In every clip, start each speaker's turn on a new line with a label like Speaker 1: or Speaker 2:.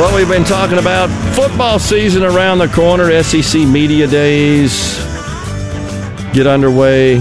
Speaker 1: What we've been talking about, football season around the corner, SEC Media Days get underway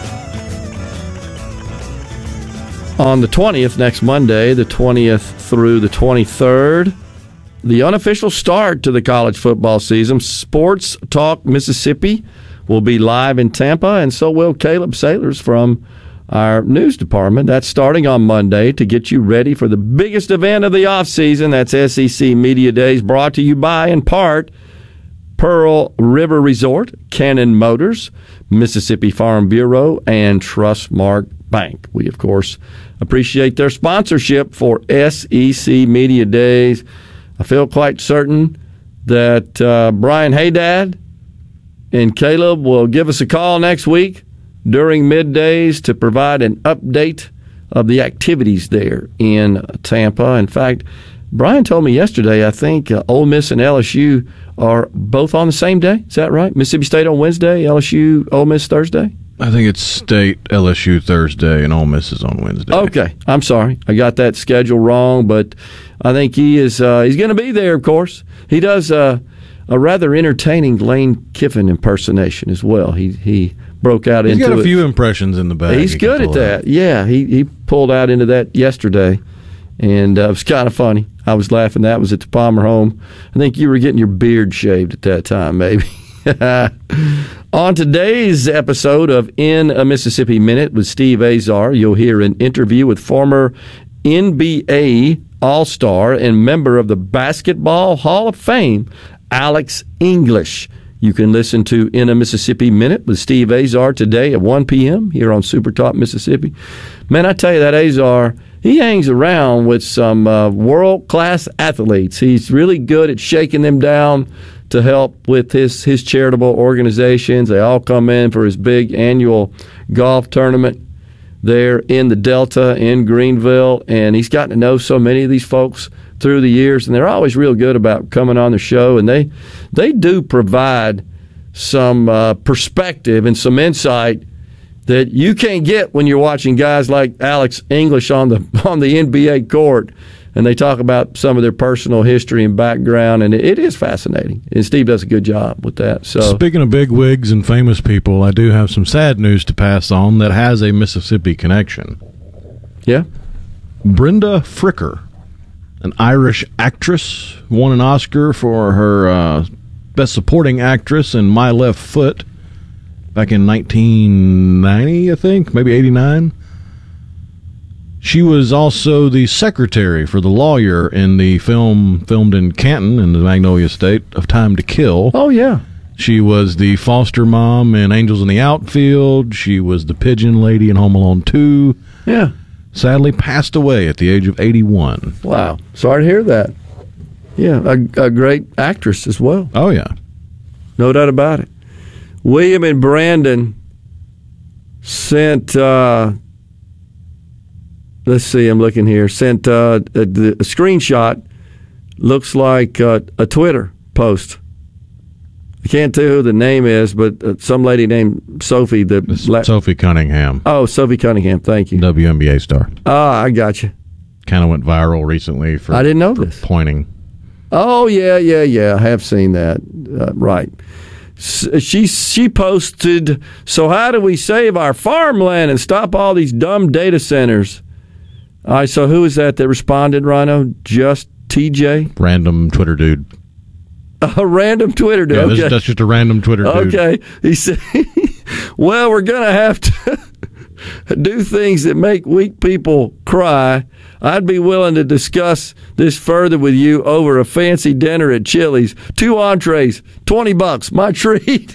Speaker 1: on the 20th, next Monday, the 20th through the 23rd. The unofficial start to the college football season. Sports Talk Mississippi will be live in Tampa, and so will Caleb Sailors from our news department. That's starting on Monday to get you ready for the biggest event of the offseason. That's SEC Media Days, brought to you by, in part, Pearl River Resort, Cannon Motors, Mississippi Farm Bureau, and Trustmark Bank. We, of course, appreciate their sponsorship for SEC Media Days. I feel quite certain that Brian Haydad and Caleb will give us a call next week during middays to provide an update of the activities there in Tampa. In fact, Brian told me yesterday, I think Ole Miss and LSU are both on the same day. Is that right? Mississippi State on Wednesday, LSU, Ole Miss Thursday?
Speaker 2: I think it's State, LSU Thursday, and Ole Miss is on Wednesday.
Speaker 1: Okay. I'm sorry. I got that schedule wrong, but I think he is. He's going to be there, of course. He does a rather entertaining Lane Kiffin impersonation as well. He broke out into it.
Speaker 2: He's got a few impressions in the bag.
Speaker 1: He's good at that. Yeah, he pulled out into that yesterday, and it was kind of funny. I was laughing. That was at the Palmer home. I think you were getting your beard shaved at that time, maybe. On today's episode of In a Mississippi Minute with Steve Azar, you'll hear an interview with former NBA All-Star and member of the Basketball Hall of Fame, Alex English. You can listen to In a Mississippi Minute with Steve Azar today at 1 p.m. here on Super Talk Mississippi. Man, I tell you, that Azar, he hangs around with some world-class athletes. He's really good at shaking them down to help with his charitable organizations. They all come in for his big annual golf tournament there in the Delta in Greenville, and he's gotten to know so many of these folks through the years, and they're always real good about coming on the show, and they do provide some perspective and some insight that you can't get when you're watching guys like Alex English on the NBA court, and they talk about some of their personal history and background, and it is fascinating. And Steve does a good job with that. So,
Speaker 2: speaking of big wigs and famous people, I do have some sad news to pass on that has a Mississippi connection.
Speaker 1: Yeah?
Speaker 2: Brenda Fricker, an Irish actress, won an Oscar for her Best Supporting Actress in My Left Foot back in 1990, I think, maybe 89. She was also the secretary for the lawyer in the film filmed in Canton in the Magnolia State of Time to Kill.
Speaker 1: Oh, yeah.
Speaker 2: She was the foster mom in Angels in the Outfield. She was the pigeon lady in Home Alone 2.
Speaker 1: Yeah.
Speaker 2: Sadly passed away at the age of 81.
Speaker 1: Wow. Sorry to hear that. Yeah, a great actress as well.
Speaker 2: Oh, yeah.
Speaker 1: No doubt about it. William and Brandon sent... let's see, I'm looking here. Sent a screenshot. Looks like a Twitter post. I can't tell who the name is, but some lady named Sophie.
Speaker 2: Sophie Cunningham.
Speaker 1: Oh, Sophie Cunningham. Thank you.
Speaker 2: WNBA star.
Speaker 1: Ah, I got you.
Speaker 2: Kind of went viral recently for
Speaker 1: I didn't know this.
Speaker 2: Pointing.
Speaker 1: Oh, yeah. I have seen that. Right. She posted, so how do we save our farmland and stop all these dumb data centers? All right, so who is that responded, Rhino? Just TJ?
Speaker 2: Random Twitter dude.
Speaker 1: A random Twitter dude.
Speaker 2: Yeah,
Speaker 1: okay.
Speaker 2: That's just a random Twitter dude.
Speaker 1: Okay. He said, well, we're going to have to do things that make weak people cry. I'd be willing to discuss this further with you over a fancy dinner at Chili's. 2 entrees, $20, my treat.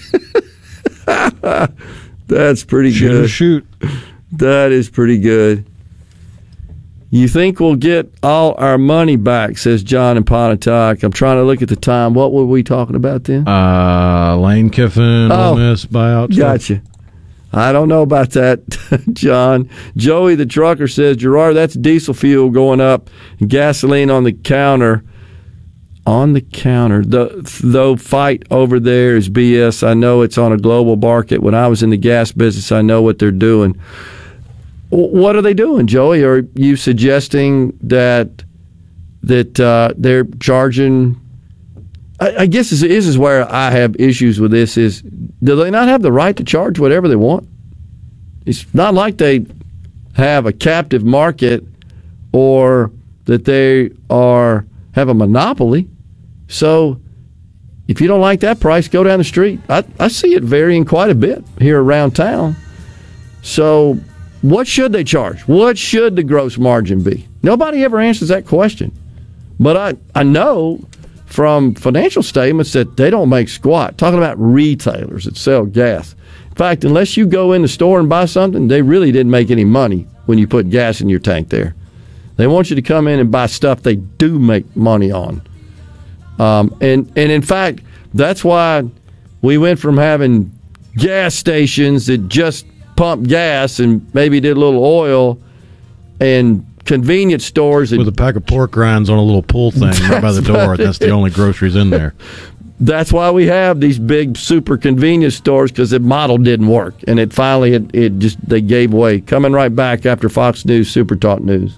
Speaker 1: That's pretty good.
Speaker 2: Shoot.
Speaker 1: That is pretty good. You think we'll get all our money back, says John in Pontotoc. I'm trying to look at the time. What were we talking about then?
Speaker 2: Lane Kiffin, Ole Miss buyout.
Speaker 1: Gotcha. I don't know about that, John. Joey the trucker says, Gerard, that's diesel fuel going up, gasoline on the counter. On the counter. Though fight over there is BS. I know it's on a global market. When I was in the gas business, I know what they're doing. What are they doing, Joey? Are you suggesting that that they're charging. I guess this is where I have issues with this is, do they not have the right to charge whatever they want? It's not like they have a captive market or that they have a monopoly. So if you don't like that price, go down the street. I see it varying quite a bit here around town. So what should they charge? What should the gross margin be? Nobody ever answers that question. But I know from financial statements that they don't make squat. Talking about retailers that sell gas. In fact, unless you go in the store and buy something, they really didn't make any money when you put gas in your tank there. They want you to come in and buy stuff they do make money on. And in fact, that's why we went from having gas stations that just pump gas and maybe did a little oil and convenience stores
Speaker 2: with a pack of pork rinds on a little pull thing right by the door. That's the only groceries in there.
Speaker 1: That's why we have these big super convenience stores, because the model didn't work, and it finally they gave way. Coming right back after Fox News Super Talk News.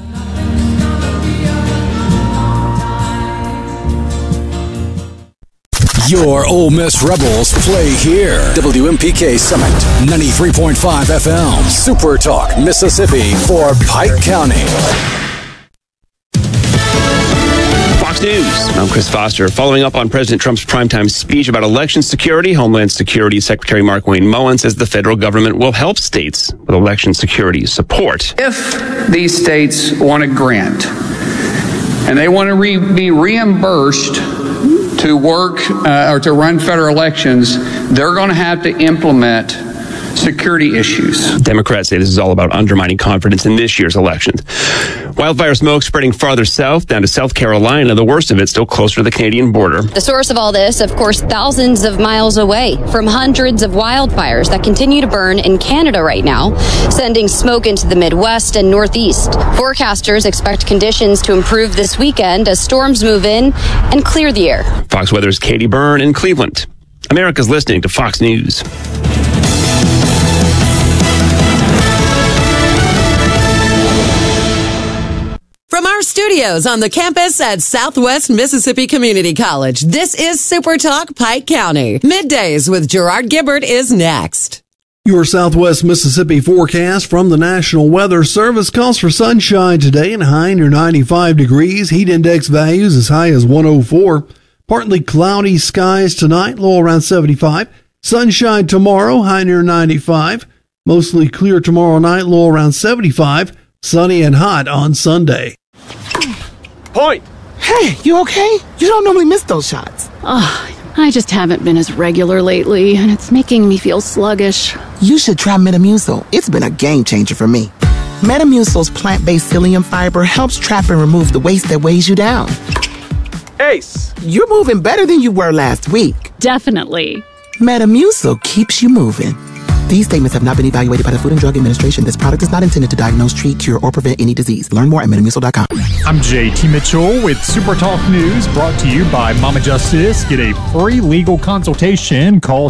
Speaker 3: Your Ole Miss Rebels play here. WMPK Summit, 93.5 FM. Super Talk, Mississippi for Pike County.
Speaker 4: Fox News. I'm Chris Foster. Following up on President Trump's primetime speech about election security, Homeland Security Secretary Markwayne Mullin says the federal government will help states with election security support.
Speaker 5: If these states want a grant and they want to be reimbursed to work or to run federal elections, they're going to have to implement security issues.
Speaker 4: Democrats say this is all about undermining confidence in this year's elections. Wildfire smoke spreading farther south down to South Carolina. The worst of it still closer to the Canadian border.
Speaker 6: The source of all this, of course, thousands of miles away from hundreds of wildfires that continue to burn in Canada right now, sending smoke into the Midwest and Northeast. Forecasters expect conditions to improve this weekend as storms move in and clear the air.
Speaker 4: Fox Weather's Katie Byrne in Cleveland. America's listening to Fox News.
Speaker 7: From our studios on the campus at Southwest Mississippi Community College, this is Super Talk Pike County. Middays with Gerard Gibbert is next.
Speaker 8: Your Southwest Mississippi forecast from the National Weather Service calls for sunshine today and high near 95 degrees. Heat index values as high as 104. Partly cloudy skies tonight, low around 75. Sunshine tomorrow, high near 95. Mostly clear tomorrow night, low around 75. Sunny and hot on Sunday.
Speaker 9: Point!
Speaker 10: Hey, you okay? You don't normally miss those shots.
Speaker 11: I just haven't been as regular lately, and it's making me feel sluggish.
Speaker 10: You should try Metamucil. It's been a game changer for me. Metamucil's plant-based psyllium fiber helps trap and remove the waste that weighs you down.
Speaker 9: Ace!
Speaker 10: You're moving better than you were last week.
Speaker 11: Definitely.
Speaker 10: Metamucil keeps you moving. These statements have not been evaluated by the Food and Drug Administration. This product is not intended to diagnose, treat, cure, or prevent any disease. Learn more at Metamucil.com.
Speaker 12: I'm JT Mitchell with Super Talk News, brought to you by Mama Justice. Get a free legal consultation. Call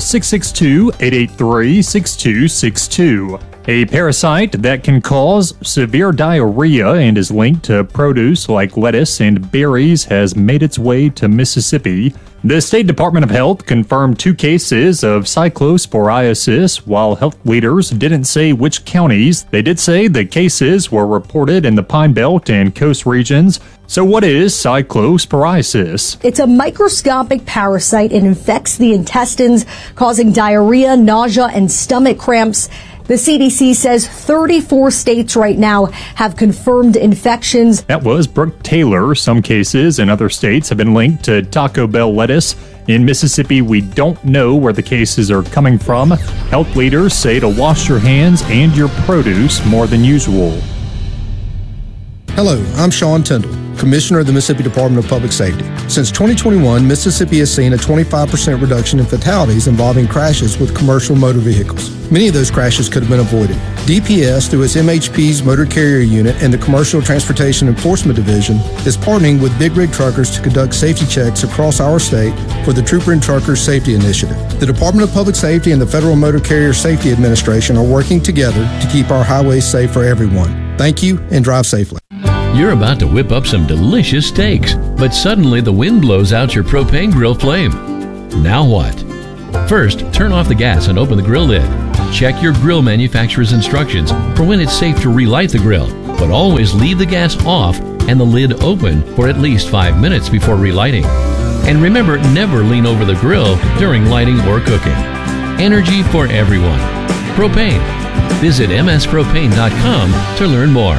Speaker 12: 662-883-6262. A parasite that can cause severe diarrhea and is linked to produce like lettuce and berries has made its way to Mississippi. The State Department of Health confirmed 2 cases of cyclosporiasis. While health leaders didn't say which counties, they did say the cases were reported in the Pine Belt and Coast regions. So what is cyclosporiasis?
Speaker 13: It's a microscopic parasite. It infects the intestines, causing diarrhea, nausea, and stomach cramps. The CDC says 34 states right now have confirmed infections.
Speaker 12: That was Brooke Taylor. Some cases in other states have been linked to Taco Bell lettuce. In Mississippi, we don't know where the cases are coming from. Health leaders say to wash your hands and your produce more than usual.
Speaker 14: Hello, I'm Sean Tyndall, Commissioner of the Mississippi Department of Public Safety. Since 2021, Mississippi has seen a 25% reduction in fatalities involving crashes with commercial motor vehicles. Many of those crashes could have been avoided. DPS, through its MHP's Motor Carrier Unit and the Commercial Transportation Enforcement Division, is partnering with Big Rig Truckers to conduct safety checks across our state for the Trooper and Truckers Safety Initiative. The Department of Public Safety and the Federal Motor Carrier Safety Administration are working together to keep our highways safe for everyone. Thank you, and drive safely.
Speaker 15: You're about to whip up some delicious steaks, but suddenly the wind blows out your propane grill flame. Now what? First, turn off the gas and open the grill lid. Check your grill manufacturer's instructions for when it's safe to relight the grill, but always leave the gas off and the lid open for at least 5 minutes before relighting. And remember, never lean over the grill during lighting or cooking. Energy for everyone. Propane. Visit mspropane.com to learn more.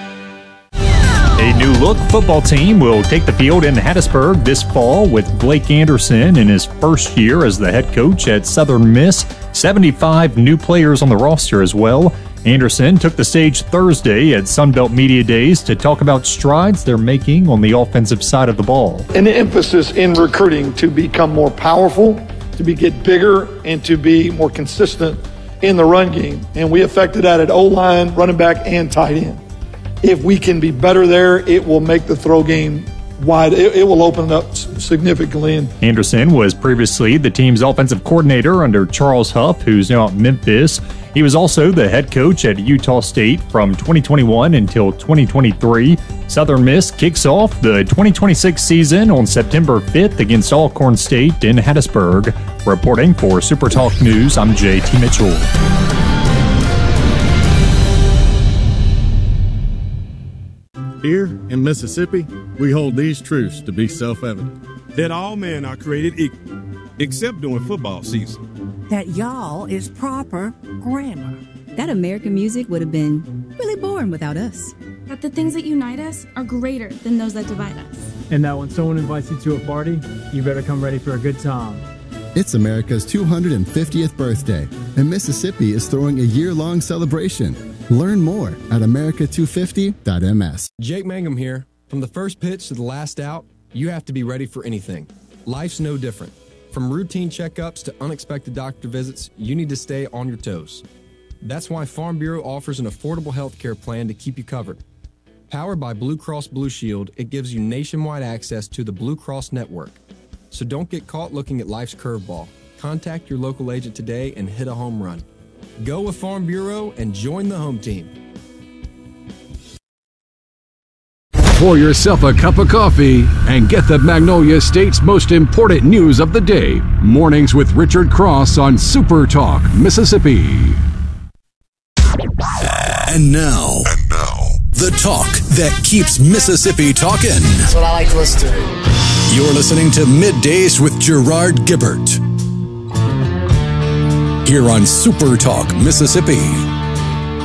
Speaker 12: A new-look football team will take the field in Hattiesburg this fall with Blake Anderson in his first year as the head coach at Southern Miss. 75 new players on the roster as well. Anderson took the stage Thursday at Sunbelt Media Days to talk about strides they're making on the offensive side of the ball.
Speaker 16: An emphasis in recruiting to become more powerful, to get bigger, and to be more consistent in the run game. And we affected that at O-line, running back, and tight end. If we can be better there, it will make the throw game wide. It will open it up significantly.
Speaker 12: Anderson was previously the team's offensive coordinator under Charles Huff, who's now at Memphis. He was also the head coach at Utah State from 2021 until 2023. Southern Miss kicks off the 2026 season on September 5th against Alcorn State in Hattiesburg. Reporting for Super Talk News, I'm JT Mitchell.
Speaker 17: Here in Mississippi, we hold these truths to be self-evident. That all men are created equal, except during football season.
Speaker 18: That y'all is proper grammar. That American music would have been really boring without us.
Speaker 19: That the things that unite us are greater than those that divide us.
Speaker 20: And that when someone invites you to a party, you better come ready for a good time.
Speaker 21: It's America's 250th birthday, and Mississippi is throwing a year-long celebration. Learn more at america250.ms.
Speaker 22: Jake Mangum here. From the first pitch to the last out, you have to be ready for anything. Life's no different. From routine checkups to unexpected doctor visits, you need to stay on your toes. That's why Farm Bureau offers an affordable health care plan to keep you covered. Powered by Blue Cross Blue Shield, it gives you nationwide access to the Blue Cross network. So don't get caught looking at life's curveball. Contact your local agent today and hit a home run. Go with Farm Bureau and join the home team.
Speaker 3: Pour yourself a cup of coffee and get the Magnolia State's most important news of the day. Mornings with Richard Cross on Super Talk, Mississippi.
Speaker 23: And now, the talk that keeps Mississippi talking.
Speaker 24: That's what I like to listen to.
Speaker 23: You're listening to Middays with Gerard Gibbert here on Super Talk, Mississippi.